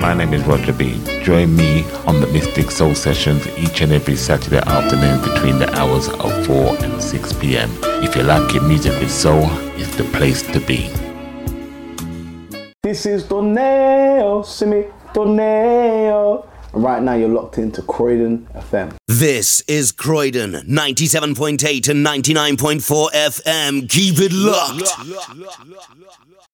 My name is Roger B. Join me on the Mystic Soul Sessions each and every Saturday afternoon between the hours of 4 and 6 p.m. If you like your music with soul, it's the place to be. This is Doneo, Simi Doneo. Right now you're locked into Croydon FM. This is Croydon, 97.8 and 99.4 FM. Keep it locked.